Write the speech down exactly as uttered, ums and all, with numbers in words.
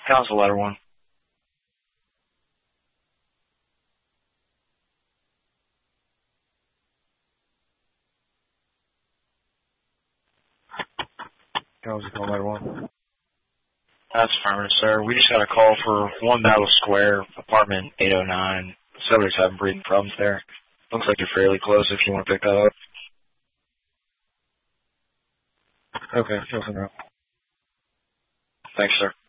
How's the letter one? How's it going, letter one? That's affirmative, sir. We just got a call for one Battle Square, apartment eight oh nine. Settlers having breathing problems there. Looks like you're fairly close if you want to pick that up. Okay, sure, no. Thanks, sir.